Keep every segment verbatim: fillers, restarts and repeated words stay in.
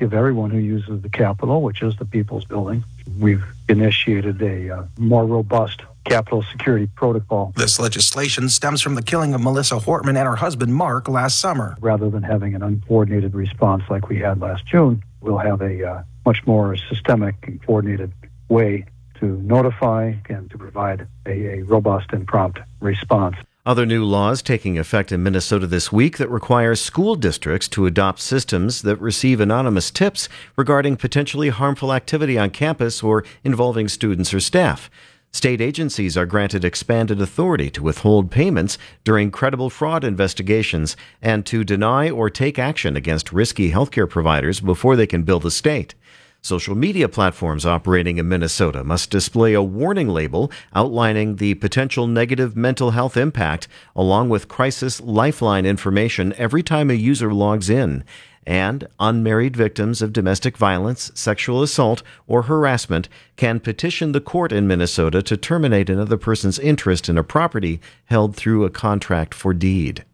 of everyone who uses the Capitol, which is the People's Building. We've initiated a uh, more robust Capitol security protocol. This legislation stems from the killing of Melissa Hortman and her husband, Mark, last summer. Rather than having an uncoordinated response like we had last June, we'll have a uh, much more systemic and coordinated way to notify and to provide a, a robust and prompt response. Other new laws taking effect in Minnesota this week that require school districts to adopt systems that receive anonymous tips regarding potentially harmful activity on campus or involving students or staff. State agencies are granted expanded authority to withhold payments during credible fraud investigations and to deny or take action against risky healthcare providers before they can bill the state. Social media platforms operating in Minnesota must display a warning label outlining the potential negative mental health impact, along with crisis lifeline information every time a user logs in. And unmarried victims of domestic violence, sexual assault, or harassment can petition the court in Minnesota to terminate another person's interest in a property held through a contract for deed.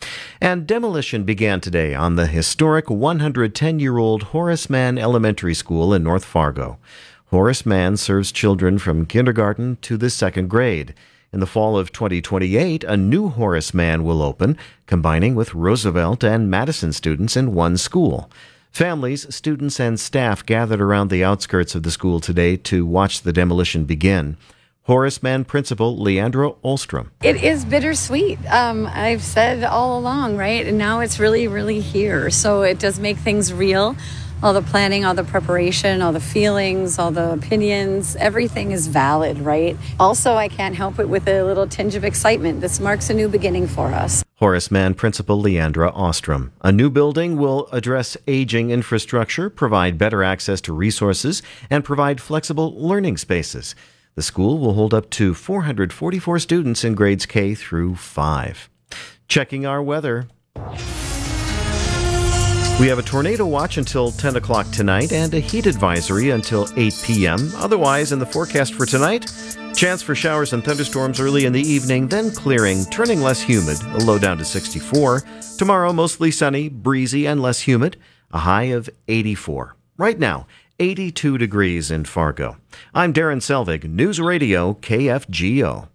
And demolition began today on the historic one hundred ten-year-old Horace Mann Elementary School in North Fargo. Horace Mann serves children from kindergarten to the second grade. In the fall of twenty twenty-eight, a new Horace Mann will open, combining with Roosevelt and Madison students in one school. Families, students, and staff gathered around the outskirts of the school today to watch the demolition begin. Horace Mann Principal Leandra Olstrom. It is bittersweet. Um, I've said all along, right? And now it's really, really here. So it does make things real. All the planning, all the preparation, all the feelings, all the opinions, everything is valid, right? Also, I can't help it with a little tinge of excitement. This marks a new beginning for us. Horace Mann Principal Leandra Ostrom. A new building will address aging infrastructure, provide better access to resources, and provide flexible learning spaces. The school will hold up to four hundred forty-four students in grades K through five. Checking our weather. We have a tornado watch until ten o'clock tonight and a heat advisory until eight p.m. Otherwise, in the forecast for tonight, chance for showers and thunderstorms early in the evening, then clearing, turning less humid, a low down to sixty-four. Tomorrow, mostly sunny, breezy, and less humid, a high of eighty-four. Right now, eighty-two degrees in Fargo. I'm Darren Selvig, News Radio K F G O.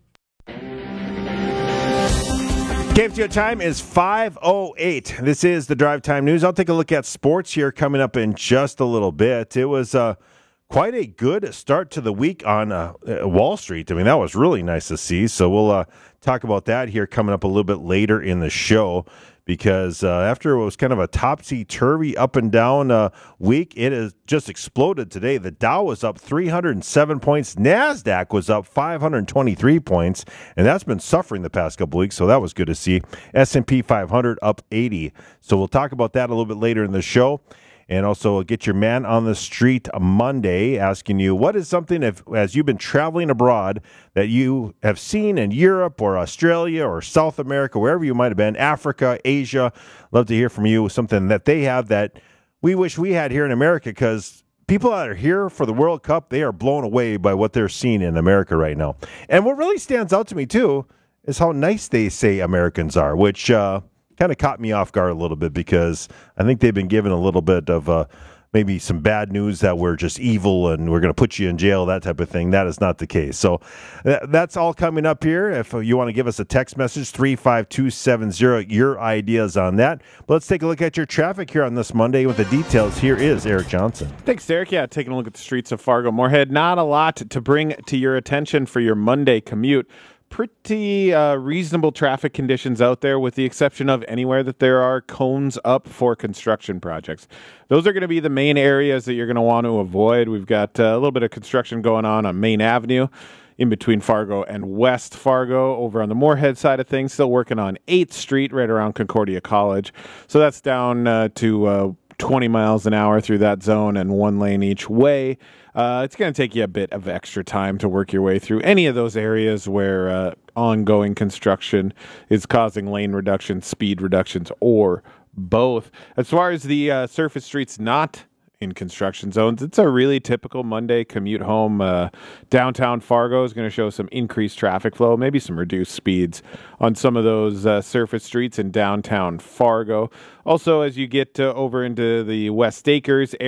K F G O time is five oh eight. This is the Drive Time News. I'll take a look at sports here coming up in just a little bit. It was uh, quite a good start to the week on uh, Wall Street. I mean, that was really nice to see. So we'll uh, talk about that here coming up a little bit later in the show. Because uh, after it was kind of a topsy-turvy, up-and-down uh, week, it has just exploded today. The Dow was up three hundred seven points. NASDAQ was up five hundred twenty-three points, and that's been suffering the past couple weeks, so that was good to see. S and P five hundred up eighty. So we'll talk about that a little bit later in the show. And also get your man on the street Monday asking you, what is something, if, as you've been traveling abroad, that you have seen in Europe or Australia or South America, wherever you might have been, Africa, Asia. Love to hear from you, something that they have that we wish we had here in America, because people that are here for the World Cup, they are blown away by what they're seeing in America right now. And what really stands out to me, too, is how nice they say Americans are, which uh, kind of caught me off guard a little bit, because I think they've been given a little bit of uh, maybe some bad news that we're just evil and we're going to put you in jail, that type of thing. That is not the case. So th- that's all coming up here. If you want to give us a text message, three five two seven zero, your ideas on that. But let's take a look at your traffic here on this Monday with the details. Here is Eric Johnson. Thanks, Derek. Yeah, taking a look at the streets of Fargo Moorhead. Not a lot to bring to your attention for your Monday commute. Pretty uh, reasonable traffic conditions out there, with the exception of anywhere that there are cones up for construction projects. Those are going to be the main areas that you're going to want to avoid. We've got uh, a little bit of construction going on on Main Avenue in between Fargo and West Fargo. Over on the Moorhead side of things, still working on eighth Street right around Concordia College. So that's down uh, to uh, twenty miles an hour through that zone and one lane each way. Uh, it's going to take you a bit of extra time to work your way through any of those areas where uh, ongoing construction is causing lane reductions, speed reductions, or both. As far as the uh, surface streets not in construction zones, it's a really typical Monday commute home. Uh, downtown Fargo is going to show some increased traffic flow, maybe some reduced speeds on some of those uh, surface streets in downtown Fargo. Also, as you get uh, over into the West Acres